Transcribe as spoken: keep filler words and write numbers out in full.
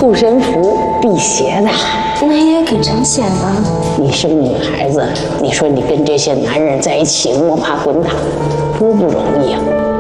护身符、辟邪的。 那也给成仙了。 你是个女孩子，你说你跟这些男人在一起摸爬滚打，多不容易啊！